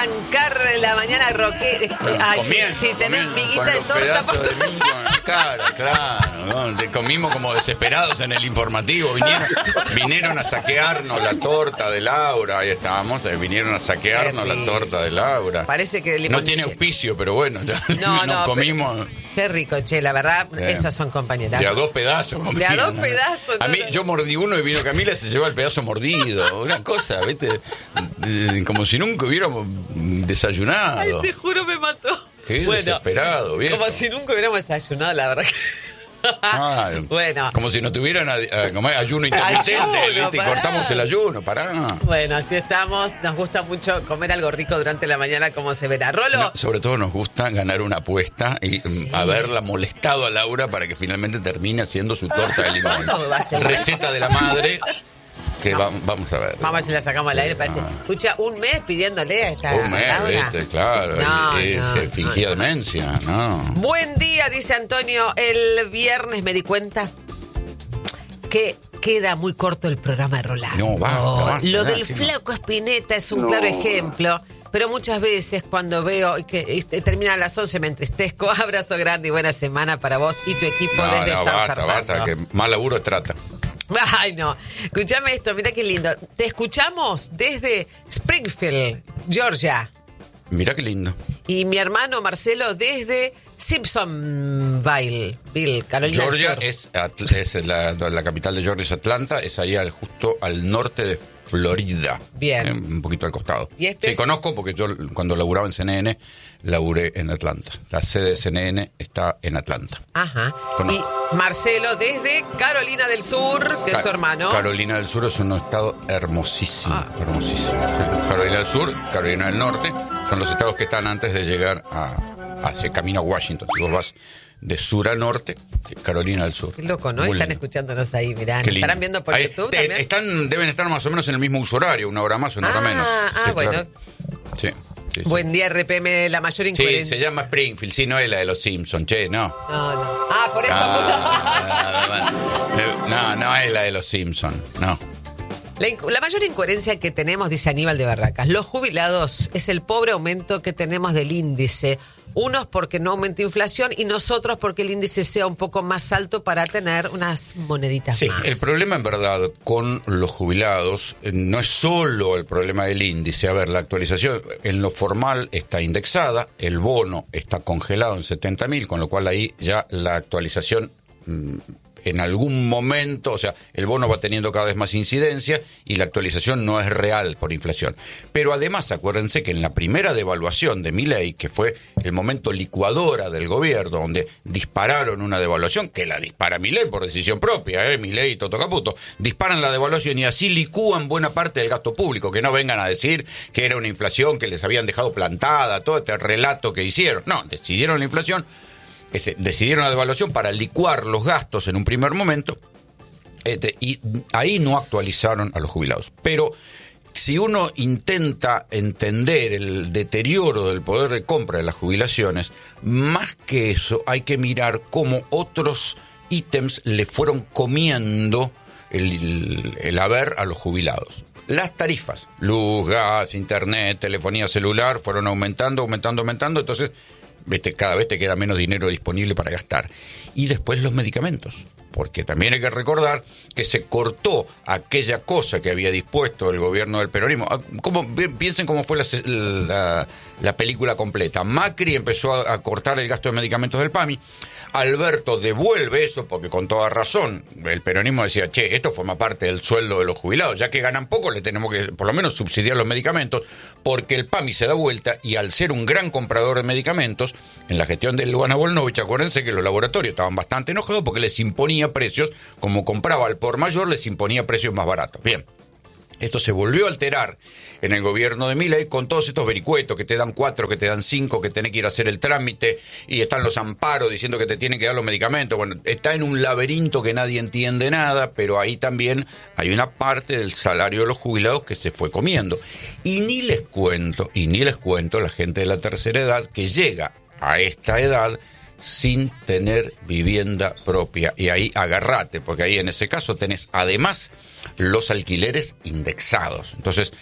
arrancar la mañana roque. Si tenés miguita de torta por de mingo en la cara, claro, ¿no? Comimos como desesperados en el informativo. Vinieron a saquearnos la torta de Laura. Ahí estábamos, vinieron a saquearnos la torta de Laura. Parece que no tiene auspicio, pero bueno, ya nos comimos. Qué rico, che, la verdad, esas son compañeras. De a 2 pedazos. De a 2 pedazos. A mí, yo mordí uno y vino Camila, se llevó el pedazo mordido. Una cosa, ¿viste? Como si nunca hubiéramos desayunado. Ay, te juro, me mató. Qué desesperado, viejo. Como si nunca hubiéramos desayunado, la verdad que... Bueno, como si no tuvieran ayuno intermitente, ¿viste? Y cortamos el ayuno, pará. Bueno, así estamos. Nos gusta mucho comer algo rico durante la mañana, como se verá. Rolo. No, sobre todo nos gusta ganar una apuesta y haberla molestado a Laura para que finalmente termine haciendo su torta de limón. Receta de la madre. Que vamos a ver. Vamos a ver si la sacamos al aire. Parece. Escucha, un mes pidiéndole a esta. Un mes, ¿viste? Claro. Se fingía demencia, ¿no? Buen día, dice Antonio. El viernes me di cuenta que queda muy corto el programa de Rolando. No, basta. Lo del flaco Spinetta es un claro ejemplo. Pero muchas veces cuando veo que termina a las 11 me entristezco. Abrazo grande y buena semana para vos y tu equipo desde San Fernando. Basta, que mal laburo trata. Ay, no. Escúchame esto, mira qué lindo. Te escuchamos desde Springfield, Georgia. Mira qué lindo. Y mi hermano Marcelo desde Simpsonville, Carolina Georgia del Sur. es la capital de Georgia, es Atlanta, es ahí justo al norte de Florida. Bien. Un poquito al costado. ¿Y sí, conozco porque yo cuando laburaba en CNN, laburé en Atlanta. La sede de CNN está en Atlanta. Ajá. Conozco. Y Marcelo desde Carolina del Sur, que es su hermano. Carolina del Sur es un estado hermosísimo. Hermosísimo. Sí. Carolina del Sur, Carolina del Norte, son los estados que están antes de llegar hacia camino a Washington. Si vos vas de sur a norte, Carolina del Sur. Qué loco, ¿no? Muy están lindo. escuchándonos ahí, mirá. ¿Estarán viendo por YouTube también? Deben estar más o menos en el mismo uso horario, una hora más o una hora menos. Sí, bueno. Claro. Sí. Buen día, RPM, la mayor incoherencia. Sí, se llama Springfield, sí, no es la de los Simpsons, che, no. No. Por eso. No es la de los Simpsons, no. La mayor incoherencia que tenemos, dice Aníbal de Barracas, los jubilados es el pobre aumento que tenemos del índice. Unos porque no aumenta inflación y nosotros porque el índice sea un poco más alto para tener unas moneditas más. Sí, el problema en verdad con los jubilados no es solo el problema del índice. A ver, la actualización en lo formal está indexada, el bono está congelado en 70.000, con lo cual ahí ya la actualización en algún momento, o sea, el bono va teniendo cada vez más incidencia y la actualización no es real por inflación. Pero además, acuérdense que en la primera devaluación de Milei, que fue el momento licuadora del gobierno, donde dispararon una devaluación, que la dispara Milei por decisión propia, Milei y Toto Caputo, disparan la devaluación y así licúan buena parte del gasto público, que no vengan a decir que era una inflación que les habían dejado plantada, todo este relato que hicieron. No, decidieron la inflación, decidieron la devaluación para licuar los gastos en un primer momento, y ahí no actualizaron a los jubilados. Pero si uno intenta entender el deterioro del poder de compra de las jubilaciones, más que eso hay que mirar cómo otros ítems le fueron comiendo el haber a los jubilados. Las tarifas, luz, gas, internet, telefonía celular, fueron aumentando, entonces cada vez te queda menos dinero disponible para gastar. Y después los medicamentos, porque también hay que recordar que se cortó aquella cosa que había dispuesto el gobierno del peronismo. Piensen cómo fue la película completa. Macri empezó a cortar el gasto de medicamentos del PAMI. Alberto devuelve eso porque con toda razón el peronismo decía, che, esto forma parte del sueldo de los jubilados, ya que ganan poco le tenemos que por lo menos subsidiar los medicamentos, porque el PAMI se da vuelta y al ser un gran comprador de medicamentos, en la gestión de Luana Volnovich, acuérdense que los laboratorios estaban bastante enojados porque les imponía precios, como compraba al por mayor, les imponía precios más baratos. Bien. Esto se volvió a alterar en el gobierno de Milei con todos estos vericuetos que te dan 4, que te dan 5, que tenés que ir a hacer el trámite y están los amparos diciendo que te tienen que dar los medicamentos. Bueno, está en un laberinto que nadie entiende nada, pero ahí también hay una parte del salario de los jubilados que se fue comiendo. Y ni les cuento la gente de la tercera edad que llega a esta edad sin tener vivienda propia. Y ahí agarrate, porque ahí en ese caso tenés además los alquileres indexados. Entonces,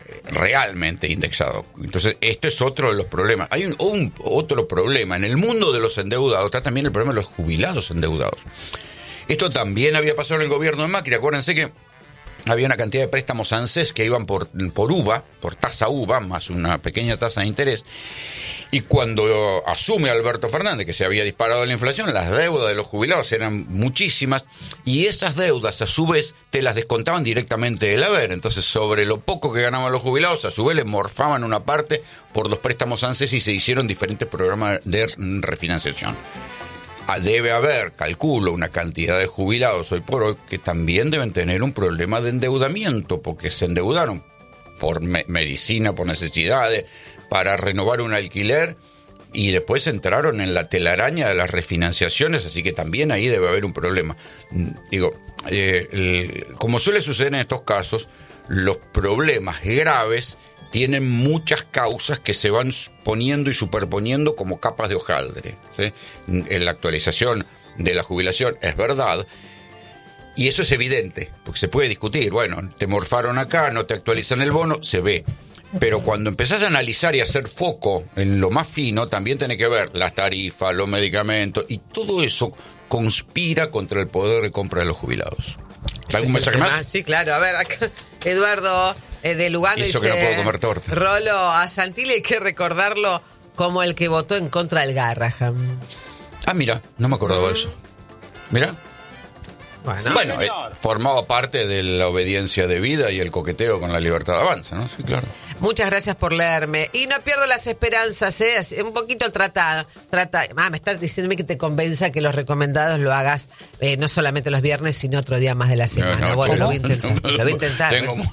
realmente indexado. Entonces, este es otro de los problemas. Hay otro problema. En el mundo de los endeudados está también el problema de los jubilados endeudados. Esto también había pasado en el gobierno de Macri. Acuérdense que había una cantidad de préstamos ANSES que iban por UVA, por tasa UVA, más una pequeña tasa de interés. Y cuando asume Alberto Fernández, que se había disparado la inflación, las deudas de los jubilados eran muchísimas, y esas deudas, a su vez, te las descontaban directamente del haber. Entonces, sobre lo poco que ganaban los jubilados, a su vez, le morfaban una parte por los préstamos ANSES y se hicieron diferentes programas de refinanciación. Debe haber, calculo, una cantidad de jubilados hoy por hoy que también deben tener un problema de endeudamiento, porque se endeudaron por medicina, por necesidades, para renovar un alquiler, y después entraron en la telaraña de las refinanciaciones, así que también ahí debe haber un problema. Digo, como suele suceder en estos casos, los problemas graves tienen muchas causas que se van poniendo y superponiendo como capas de hojaldre, ¿sí? En la actualización de la jubilación es verdad, y eso es evidente, porque se puede discutir. Bueno, te morfaron acá, no te actualizan el bono, se ve. Pero cuando empezás a analizar y a hacer foco en lo más fino, también tiene que ver las tarifas, los medicamentos, y todo eso conspira contra el poder de compra de los jubilados. ¿Algún mensaje más? Sí, claro. A ver, acá Eduardo de Lugano Eso dice... que no puedo comer torta. Rolo, a Santilli hay que recordarlo como el que votó en contra del Garrahan. Ah, mira, no me acordaba de eso. Mira. Bueno, formaba parte de la obediencia debida y el coqueteo con la libertad de avanza, ¿no? Sí, claro. Muchas gracias por leerme. Y no pierdo las esperanzas, ¿eh? Un poquito trata. Me estás diciéndome que te convenza que los recomendados lo hagas no solamente los viernes, sino otro día más de la semana. Bueno, lo voy a intentar. Lo voy a intentar.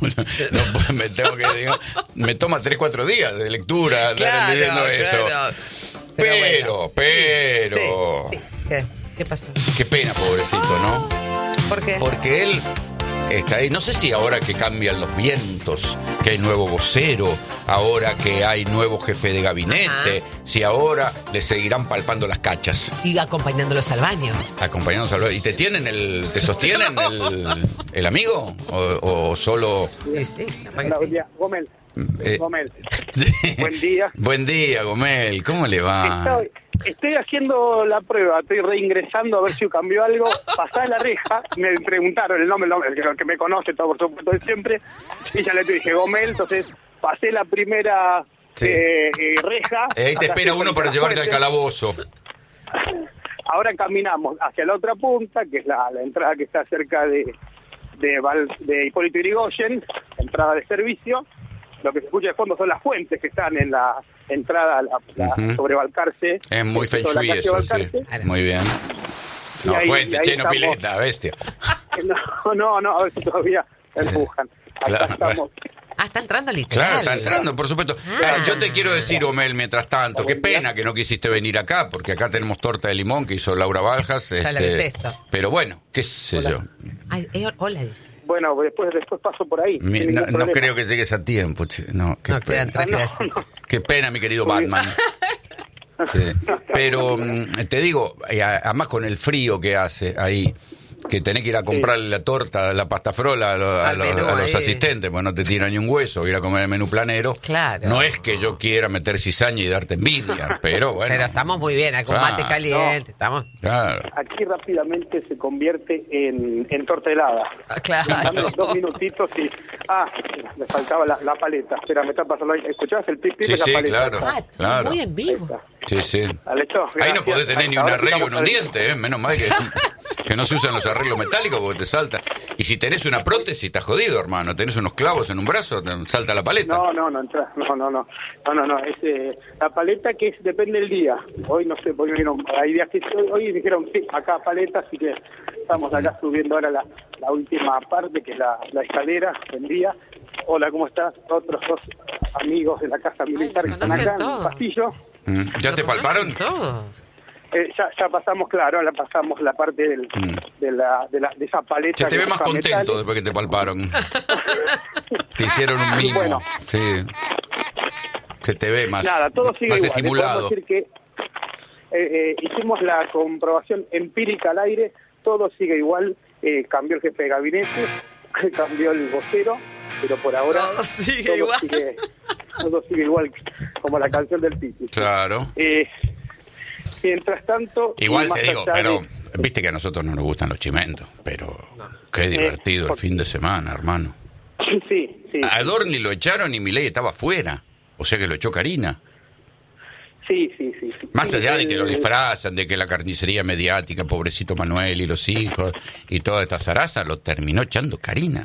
Me toma 3-4 días de lectura andar claro, leyendo eso. Pero bueno. Sí. ¿Qué pasó? Qué pena, pobrecito, ¿no? ¿Por qué? Porque él está ahí. No sé si ahora que cambian los vientos, que hay nuevo vocero, ahora que hay nuevo jefe de gabinete, si ahora le seguirán palpando las cachas. Y acompañándolos al baño. Acompañándolos al baño. ¿Y te sostienen el amigo? ¿O solo...? Sí. Buen día, Gomel. Gomel. Buen día. Buen día, Gomel. ¿Cómo le va? Estoy haciendo la prueba, estoy reingresando a ver si cambió algo. Pasé la reja, me preguntaron el nombre, el que me conoce, todo por supuesto de siempre, y ya le dije Gomel, entonces pasé la primera reja. Ahí te espera uno para llevarte al calabozo. Ahora caminamos hacia la otra punta, que es la entrada que está cerca de Hipólito Yrigoyen, entrada de servicio. Lo que se escucha de fondo son las fuentes que están en la entrada sobre Balcarce. Es muy feng shui eso, sí. Muy bien. No, fuente, no pileta, bestia. No, a ver si todavía empujan. Claro. Estamos. Está entrando literal. Claro, está entrando, por supuesto. Yo te quiero decir, Gomel, mientras tanto, qué pena que no quisiste venir acá, porque acá tenemos torta de limón que hizo Laura Baljas. Pero bueno, qué sé yo. Hola, dice. Bueno, después paso por ahí. No creo que llegues a tiempo. No, qué pena. Qué pena, mi querido Batman. Sí. Pero te digo, además con el frío que hace ahí, que tenés que ir a comprarle la torta, la pasta frola a los asistentes, pues no te tiran ni un hueso, ir a comer el menú planero. Claro. No es que yo quiera meter cizaña y darte envidia, pero bueno. Pero estamos muy bien, con mate caliente, estamos. Claro. Aquí rápidamente se convierte en torta helada. Claro. Dame 2 minutitos y... me faltaba la paleta. Espera, me está pasando ahí. ¿Escuchabas el pip de la paleta? Claro. Muy en vivo. Sí. Ahí no podés tener ni un arreglo en un diente, menos mal que no se usan los arreglos metálicos porque te salta. Y si tenés una prótesis, estás jodido, hermano. Tenés unos clavos en un brazo, te salta la paleta. No. Es la paleta que depende del día. Hoy no sé, hay días que hoy dijeron sí, acá paleta, así que estamos acá subiendo ahora la última parte, que es la escalera, buen día. Hola, ¿cómo estás? Otros 2 amigos de la Casa Militar que están acá en el pasillo. ¿Ya te palparon? Todos. Ya pasamos, claro, pasamos la parte de esa paleta. Se te ve más contento después que te palparon. Te hicieron un mimo. Bueno. Sí. Se te ve más, todo sigue más igual. estimulado. Decir que hicimos la comprobación empírica al aire, todo sigue igual. Cambió el jefe de gabinete, cambió el vocero, pero por ahora todo sigue igual. Todo sigue igual, como la canción del Piti. Claro. Mientras tanto... Igual te digo, pero viste que a nosotros no nos gustan los chimentos, pero qué divertido el fin de semana, hermano. Sí. A Adorni lo echaron y Milei estaba afuera, o sea que lo echó Karina. Sí. Más allá de que lo disfrazan, de que la carnicería mediática, pobrecito Manuel y los hijos y toda esta zaraza, lo terminó echando Karina.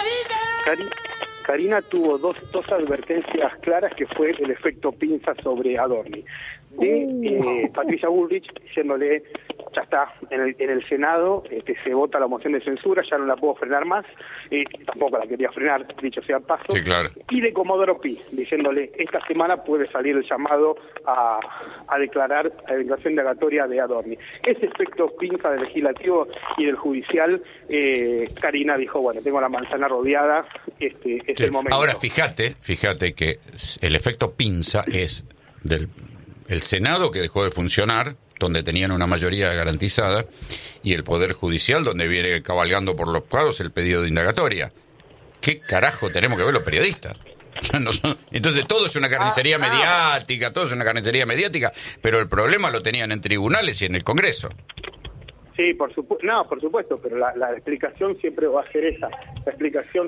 Karina tuvo dos advertencias claras, que fue el efecto pinza sobre Adorni. De Patricia Bullrich diciéndole, ya está, en el Senado se vota la moción de censura, ya no la puedo frenar más, tampoco la quería frenar, dicho sea paso. Sí, claro. Y de Comodoro Pi, diciéndole, esta semana puede salir el llamado a declarar la declaración derogatoria de Adorni. Ese efecto pinza del legislativo y del judicial, Karina dijo, bueno, tengo la manzana rodeada, es el momento. Ahora fíjate que el efecto pinza es el Senado, que dejó de funcionar, donde tenían una mayoría garantizada, y el Poder Judicial, donde viene cabalgando por los prados el pedido de indagatoria. ¿Qué carajo tenemos que ver los periodistas? Entonces todo es una carnicería mediática, pero el problema lo tenían en tribunales y en el Congreso. Sí, por supuesto, pero la explicación siempre va a ser esa. La explicación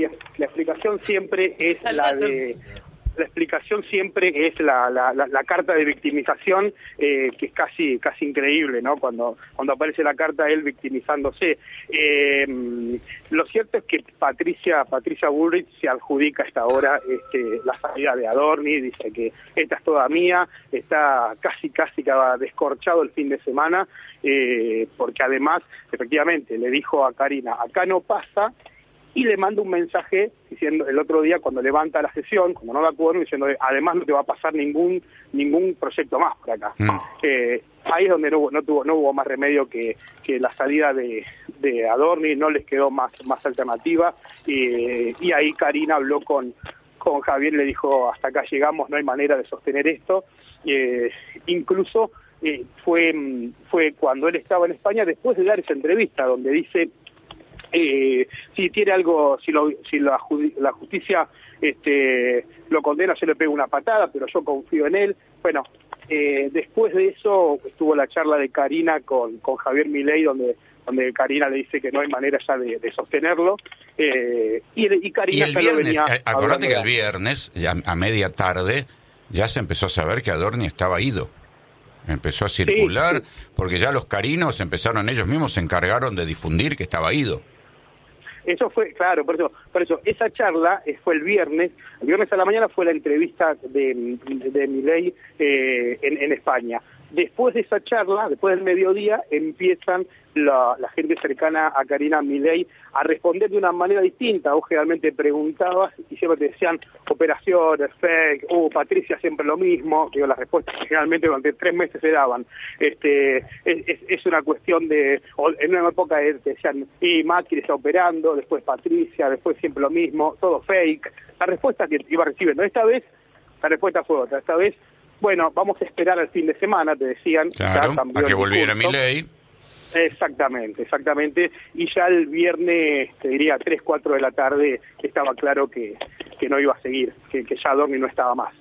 siempre es la explicación siempre es la carta de victimización, que es casi increíble, ¿no? Cuando aparece la carta de él victimizándose. Lo cierto es que Patricia Bullrich se adjudica hasta ahora la salida de Adorni, dice que esta es toda mía, está casi que ha descorchado el fin de semana, porque además, efectivamente, le dijo a Karina, acá no pasa, y le manda un mensaje diciendo el otro día cuando levanta la sesión, como no da acuerdo, diciendo además no te va a pasar ningún proyecto más por acá. Ahí es donde no hubo más remedio que la salida de Adorni, no les quedó más alternativa, y ahí Karina habló con Javier, le dijo hasta acá llegamos, no hay manera de sostener esto. Incluso fue cuando él estaba en España, después de dar esa entrevista donde dice, si tiene algo, si la justicia lo condena, yo le pego una patada, pero yo confío en él. Bueno, después de eso estuvo la charla de Karina con Javier Milei, donde Karina le dice que no hay manera ya de sostenerlo, y Karina y el viernes, acordate que el viernes a media tarde ya se empezó a saber que Adorni estaba ido. Empezó a circular, sí. Porque ya los carinos ellos mismos se encargaron de difundir que estaba ido. Eso fue, claro, por eso esa charla fue el viernes a la mañana fue la entrevista de Milei en España. Después de esa charla, después del mediodía, empiezan la gente cercana a Karina Milei a responder de una manera distinta. Vos generalmente preguntabas y siempre te decían operaciones, fake, Patricia siempre lo mismo. Digo, las respuestas generalmente durante 3 meses se daban. Es una cuestión de, en una época te decían, y Macri está operando, después Patricia, después siempre lo mismo, todo fake. La respuesta que iba recibiendo. Esta vez, la respuesta fue otra. Esta vez, bueno, vamos a esperar al fin de semana, te decían. Claro, a que volviera Milei. Exactamente. Y ya el viernes, te diría 3, 4 de la tarde, estaba claro que no iba a seguir, que ya Adorni no estaba más.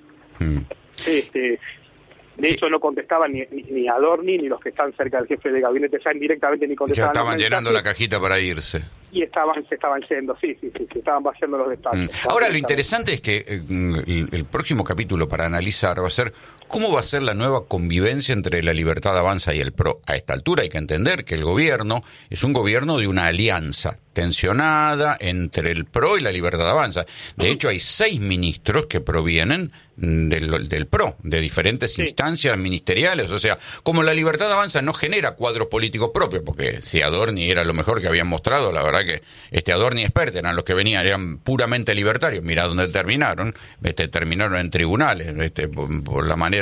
De hecho, no contestaban ni Adorni ni los que están cerca del jefe de gabinete, ya indirectamente ni contestaban. Ya estaban llenando la cajita para irse. Y se estaban yendo, sí, estaban vaciando los despachos. Ahora, lo interesante es que el próximo capítulo para analizar va a ser cómo va a ser la nueva convivencia entre la Libertad Avanza y el PRO. A esta altura hay que entender que el gobierno es un gobierno de una alianza tensionada entre el PRO y la Libertad Avanza. De hecho, hay 6 ministros que provienen del PRO, de diferentes instancias ministeriales. O sea, como la Libertad Avanza no genera cuadros políticos propios, porque si Adorni era lo mejor que habían mostrado, la verdad que Adorni y Espert eran los que venían, eran puramente libertarios. Mirá dónde terminaron, terminaron en tribunales, por la manera